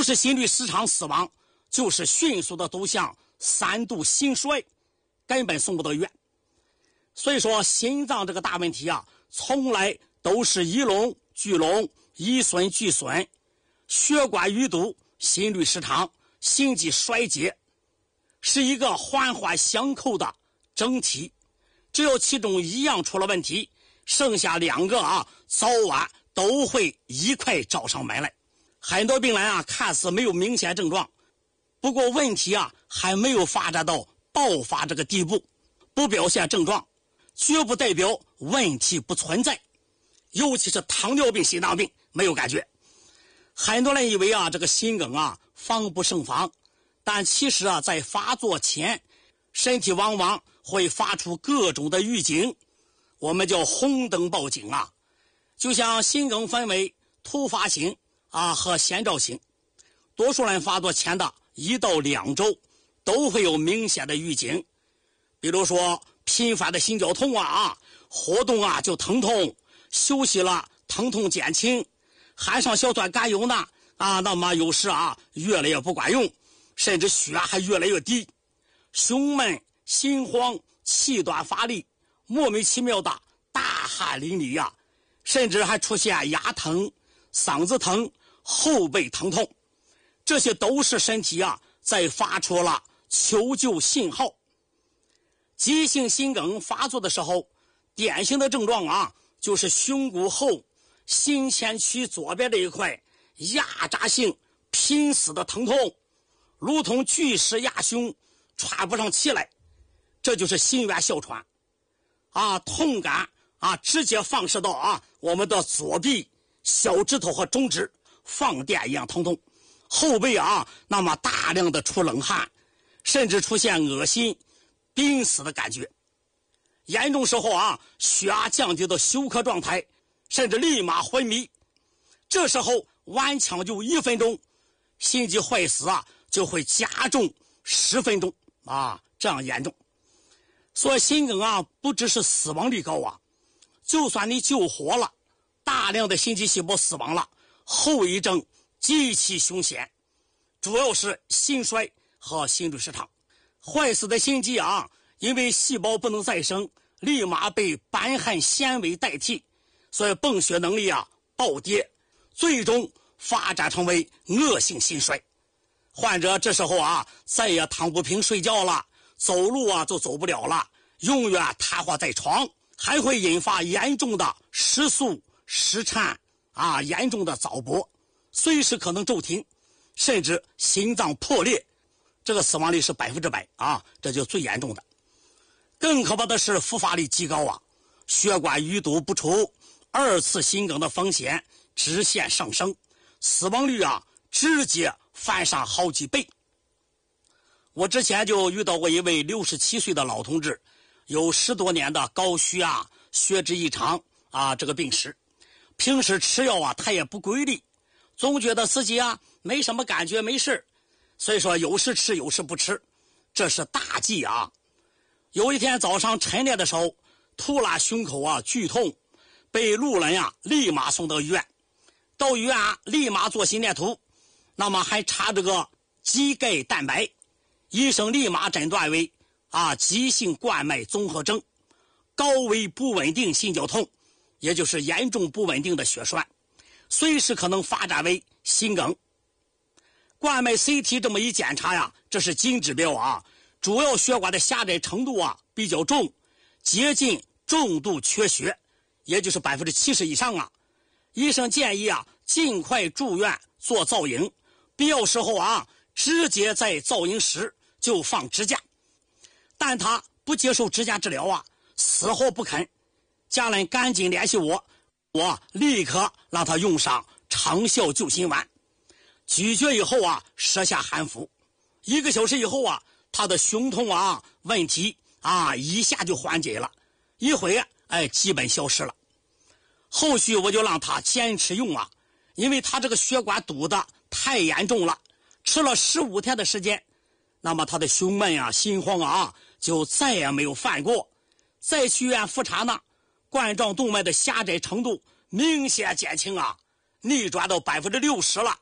是心律失常死亡，就是迅速的走向3度心衰，根本送不到医院。所以说心脏这个大问题啊，从来都是一龙俱龙，一损俱损，血管淤堵，心律失常，心肌衰竭，是一个环环相扣的整体。只有其中一样出了问题，剩下2个早晚都会一块找上门来。很多病人看似没有明显症状，不过问题还没有发展到爆发这个地步，不表现症状绝不代表问题不存在。尤其是糖尿病、心脏病没有感觉。很多人以为这个心梗防不胜防，但其实在发作前，身体往往会发出各种的预警，我们叫红灯报警就像心梗分为突发型和先兆型，多数人发作前的1到2周都会有明显的预警，比如说频繁的心绞痛活动就疼痛，休息了疼痛减轻，含上硝酸甘油呢那么有时越来越不管用，甚至血压还越来越低，胸闷心慌，气短乏力，莫名其妙的大汗淋漓甚至还出现牙疼、嗓子疼、后背疼痛，这些都是身体在发出了求救信号。急性心梗发作的时候，典型的症状就是胸骨后心前区左边这一块压榨性拼死的疼痛，如同巨石压胸，喘不上气来，这就是心源哮喘痛感直接放射到我们的左臂、小指头和中指，放电一样疼痛，后背那么大量的出冷汗，甚至出现恶心、濒死的感觉。严重时候血压降低到休克状态，甚至立马昏迷。这时候顽强就1分钟，心肌坏死就会加重10分钟这样严重。所以心梗不只是死亡率高就算你救活了，大量的心肌细胞死亡了，后遗症极其凶险，主要是心衰和心律失常。坏死的心肌因为细胞不能再生，立马被瘢痕纤维代替，所以泵血能力暴跌，最终发展成为恶性心衰。患者这时候再也躺不平睡觉了，走路就走不了了，永远瘫痪在床，还会引发严重的失速、失颤严重的早搏，随时可能骤停，甚至心脏破裂，这个死亡率是100%这就最严重的。更可怕的是复发率极高血管淤堵不除，2次心梗的风险直线上升，死亡率直接翻上好几倍。我之前就遇到过一位67岁的老同志，有10多年的高血压、血脂异常这个病史，平时吃药他也不规律，总觉得自己没什么感觉，没事，所以说有时吃有时不吃，这是大忌有一天早上晨练的时候，突然胸口剧痛，被路人立马送到医院。到医院立马做心电图，那么还查这个肌钙蛋白，医生立马诊断为急性冠脉综合征，高危不稳定心绞痛，也就是严重不稳定的血栓，随时可能发展为心梗。冠脉 CT 这么一检查这是金指标主要血管的狭窄程度比较重，接近重度缺血，也就是70%以上医生建议尽快住院做造影，必要时候直接在造影室就放支架。但他不接受支架治疗死活不肯，家人赶紧联系我立刻让他用上长效救心丸，咀嚼以后舌下含服，1个小时以后他的胸痛问题一下就缓解了，一会基本消失了。后续我就让他坚持用因为他这个血管堵得太严重了，吃了15天的时间，那么他的胸闷心慌就再也没有犯过。再去医院复查呢，冠状动脉的狭窄程度明显减轻逆转到60%了，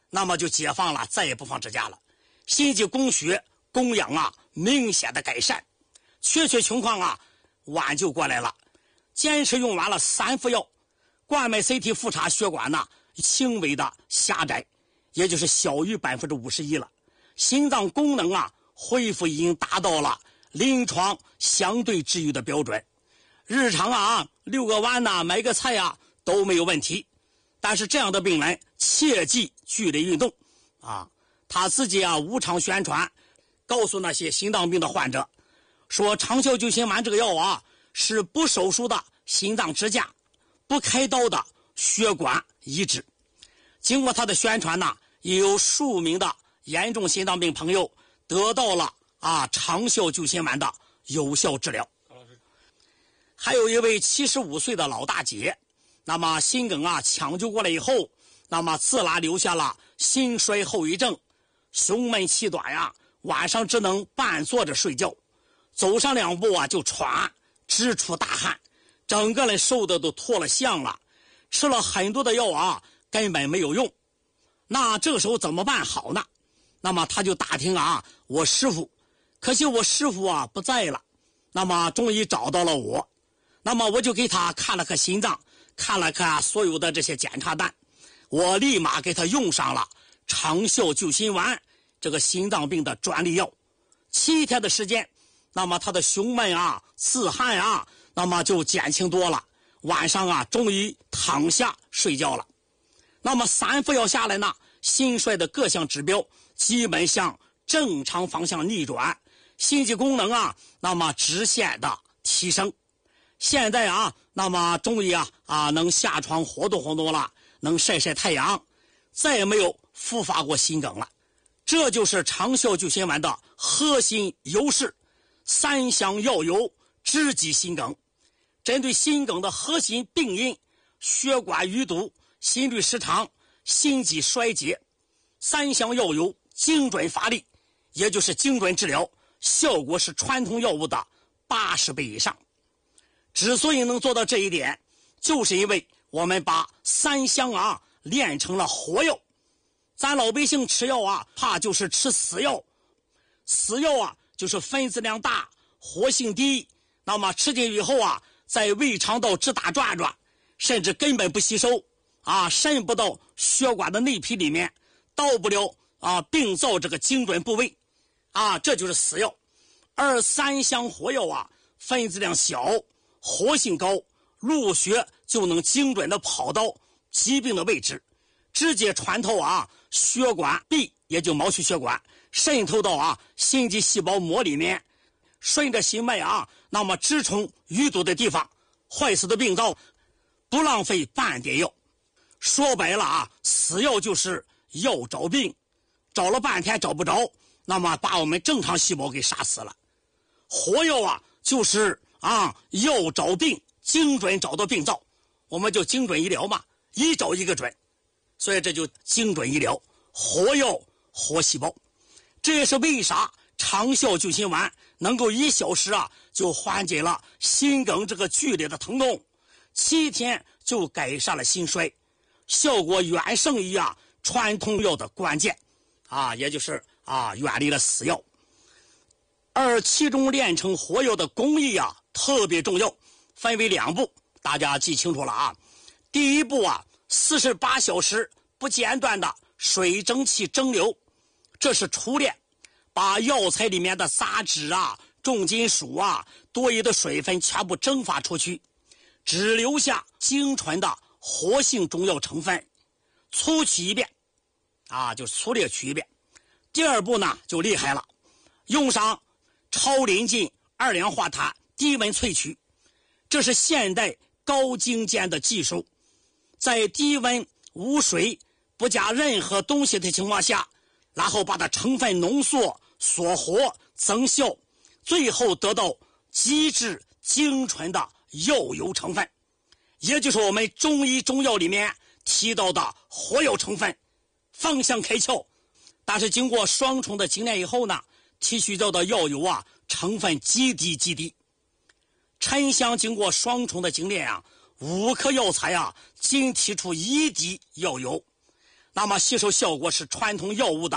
那么就解放了，再也不放支架了。心肌供血供氧啊明显的改善，缺血情况啊挽救过来了。坚持用完了3副药，冠脉 CT 复查血管呢轻微的狭窄，也就是小于51%了。心脏功能啊恢复已经达到了临床相对治愈的标准。日常啊遛个弯呐，买个菜啊都没有问题。但是这样的病人切忌剧烈运动啊。他自己啊无偿宣传，告诉那些心脏病的患者说，长效救心丸这个药啊是不手术的心脏支架，不开刀的血管移植。经过他的宣传呢，也有数名的严重心脏病朋友得到了长效救心丸的有效治疗。还有一位75岁的老大姐，那么心梗啊抢救过来以后，那么自然留下了心衰后遗症，胸闷气短呀，晚上只能半坐着睡觉，走上2步啊就喘，直出大汗，整个人瘦的都脱了相了，吃了很多的药啊根本没有用。那这个时候怎么办好呢？那么他就打听我师傅，可惜我师傅啊不在了。那么终于找到了我，那么我就给他看了看心脏，看了看所有的这些检查单，我立马给他用上了长效救心丸这个心脏病的专利药。7天的时间，那么他的胸闷啊自汗啊那么就减轻多了，晚上啊终于躺下睡觉了。那么3副药下来呢，心衰的各项指标基本向正常方向逆转，心肌功能啊那么直线的提升。现在那么终于能下床活动活动了，能晒晒太阳，再也没有复发过心梗了。这就是长效救心丸的核心优势，3项药油直击心梗。针对心梗的核心病因，血管淤堵、心律失常、心肌衰竭，3项药油精准发力，也就是精准治疗，效果是传统药物的80倍以上。之所以能做到这一点，就是因为我们把3项炼成了活药。咱老百姓吃药怕就是吃死药，死药就是分子量大，活性低，那么吃进去以后在胃肠道直打转转，甚至根本不吸收渗不到血管的内皮里面，到不了病灶这个精准部位这就是死药。而3项活药分子量小，活性高，入血就能精准的跑到疾病的位置，直接穿透血管壁，也就毛细血管，渗透到心肌细胞膜里面，顺着心脉那么直冲淤堵的地方，坏死的病灶，不浪费半点药。说白了死药就是药找病，找了半天找不着，那么把我们正常细胞给杀死了。活药就是药找病，精准找到病灶，我们就精准医疗嘛，一找一个准，所以这就精准医疗，活药活细胞。这也是为啥长效救心丸能够1小时就缓解了心梗这个剧烈的疼痛，7天就改善了心衰，效果远胜于传统药的关键也就是远离了死药。而其中炼成活药的工艺特别重要，分为2步，大家记清楚了第一步48小时不间断的水蒸气蒸馏，这是初炼，把药材里面的杂质重金属多余的水分全部蒸发出去，只留下精纯的活性中药成分，粗取一遍就粗略取一遍。第2步呢就厉害了，用上超临近2氧化碳低温萃取，这是现代高精尖的技术，在低温无水不加任何东西的情况下，然后把它成分浓缩锁活增效，最后得到极致精纯的药油成分，也就是我们中医中药里面提到的活药成分，方向开窍。但是经过双重的精炼以后呢，提取到的药油成分极低极低。沉香经过双重的精炼5颗药材仅提出1滴药油。 那么吸收效果是传统药物的